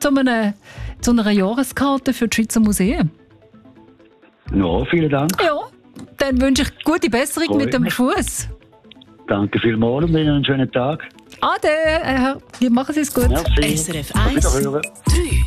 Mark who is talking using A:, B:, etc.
A: zu einer Jahreskarte für die Schweizer Museen.
B: Ja, vielen Dank.
A: Ja, dann wünsche ich gute Besserung mit dem Fuß.
B: Danke vielmals und Ihnen einen schönen Tag.
A: Ade, machen Sie es gut.
B: Merci.
C: SRF
B: Auf
C: 1,
B: Wiederhören.
C: 3.